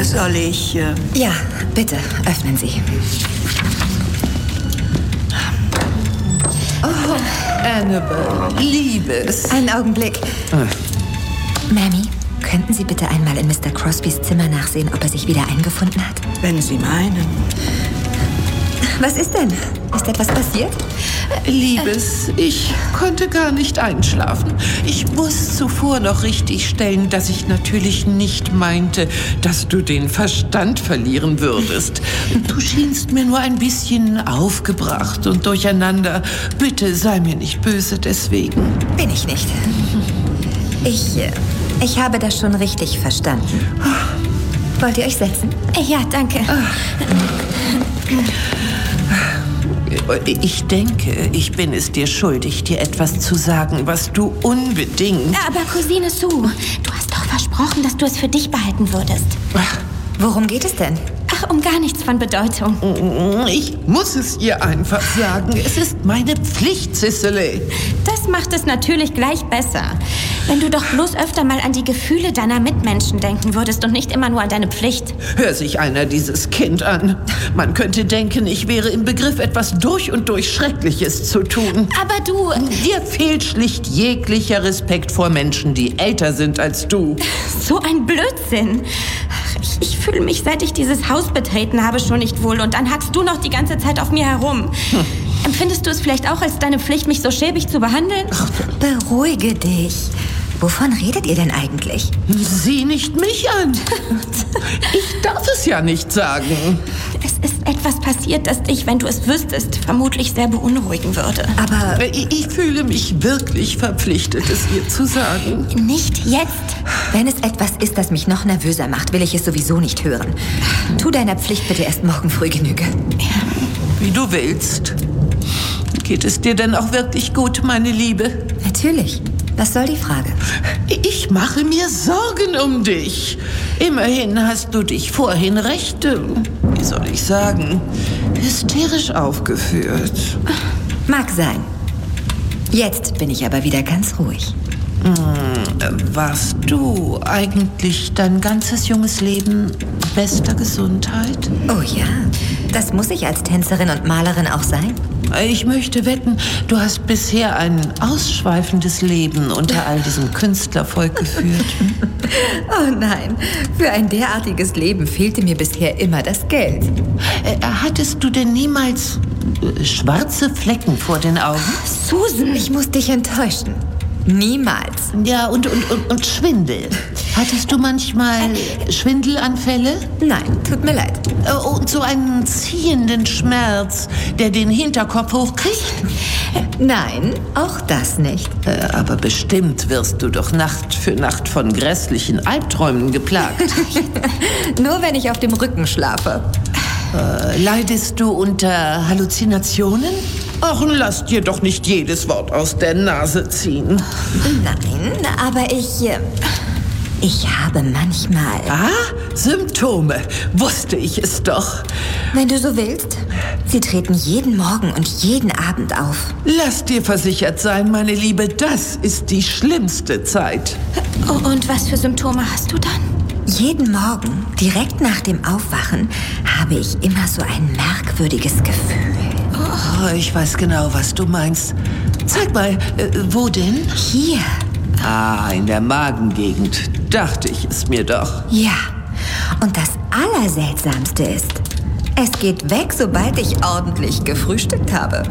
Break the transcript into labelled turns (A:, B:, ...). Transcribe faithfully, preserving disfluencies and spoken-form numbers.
A: Soll ich... Äh
B: ja, bitte, öffnen Sie.
C: Oh, Annabelle, Liebes.
B: Einen Augenblick.
C: Hm.
B: Mammy, könnten Sie bitte einmal in Mister Crosbys Zimmer nachsehen, ob er sich wieder eingefunden hat?
A: Wenn Sie meinen.
B: Was ist denn? Ist etwas passiert?
C: Liebes, ich konnte gar nicht einschlafen. Ich muss zuvor noch richtigstellen, dass ich natürlich nicht meinte, dass du den Verstand verlieren würdest. Du schienst mir nur ein bisschen aufgebracht und durcheinander. Bitte sei mir nicht böse deswegen.
B: Bin ich nicht. Ich, ich habe das schon richtig verstanden. Wollt ihr euch setzen?
D: Ja, danke.
C: Ich denke, ich bin es dir schuldig, dir etwas zu sagen, was du unbedingt...
D: Aber Cousine Sue, du hast doch versprochen, dass du es für dich behalten würdest.
B: Worum geht es denn?
D: Ach, um gar nichts von Bedeutung.
C: Ich muss es ihr einfach sagen. Es ist meine Pflicht, Cicely.
D: Das macht es natürlich gleich besser. Wenn du doch bloß öfter mal an die Gefühle deiner Mitmenschen denken würdest und nicht immer nur an deine Pflicht.
C: Hör sich einer dieses Kind an. Man könnte denken, ich wäre im Begriff, etwas durch und durch Schreckliches zu tun.
D: Aber du...
C: Dir fehlt schlicht jeglicher Respekt vor Menschen, die älter sind als du.
D: So ein Blödsinn. Ich, ich fühle mich, seit ich dieses Haus betreten habe, schon nicht wohl. Und dann hackst du noch die ganze Zeit auf mir herum. Hm. Empfindest du es vielleicht auch als deine Pflicht, mich so schäbig zu behandeln?
B: Ach, beruhige dich. Wovon redet ihr denn eigentlich?
C: Sieh nicht mich an. Ich darf es ja nicht sagen.
D: Es ist etwas passiert, das dich, wenn du es wüsstest, vermutlich sehr beunruhigen würde.
B: Aber...
C: Ich, ich fühle mich wirklich verpflichtet, es ihr zu sagen.
D: Nicht jetzt.
B: Wenn es etwas ist, das mich noch nervöser macht, will ich es sowieso nicht hören. Tu deiner Pflicht bitte erst morgen früh Genüge.
C: Wie du willst. Geht es dir denn auch wirklich gut, meine Liebe?
B: Natürlich. Was soll die Frage?
C: Ich mache mir Sorgen um dich. Immerhin hast du dich vorhin recht, wie soll ich sagen, hysterisch aufgeführt.
B: Mag sein. Jetzt bin ich aber wieder ganz ruhig.
C: Hm, warst du eigentlich dein ganzes junges Leben bester Gesundheit?
B: Oh ja, das muss ich als Tänzerin und Malerin auch sein.
C: Ich möchte wetten, du hast bisher ein ausschweifendes Leben unter all diesem Künstlervolk geführt.
B: Oh nein, für ein derartiges Leben fehlte mir bisher immer das Geld.
C: Äh, hattest du denn niemals äh, schwarze Flecken vor den Augen?
B: Susan, ich muss dich enttäuschen. Niemals.
C: Ja, und, und, und, und Schwindel. Hattest du manchmal Schwindelanfälle?
B: Nein, tut mir leid.
C: Und so einen ziehenden Schmerz, der den Hinterkopf hochkriegt?
B: Nein, auch das nicht.
C: Äh, aber bestimmt wirst du doch Nacht für Nacht von grässlichen Albträumen geplagt.
B: Nur wenn ich auf dem Rücken schlafe.
C: Äh, leidest du unter Halluzinationen? Ach, lass dir doch nicht jedes Wort aus der Nase ziehen.
B: Nein, aber ich... Äh, ich habe manchmal...
C: Ah, Symptome. Wusste ich es doch.
B: Wenn du so willst. Sie treten jeden Morgen und jeden Abend auf.
C: Lass dir versichert sein, meine Liebe, das ist die schlimmste Zeit.
D: Oh, und was für Symptome hast du dann?
B: Jeden Morgen, direkt nach dem Aufwachen, habe ich immer so ein merkwürdiges Gefühl.
C: Oh, ich weiß genau, was du meinst. Zeig mal, äh, wo denn?
B: Hier.
C: Ah, in der Magengegend. Dachte ich es mir doch.
B: Ja, und das Allerseltsamste ist, es geht weg, sobald ich ordentlich gefrühstückt habe.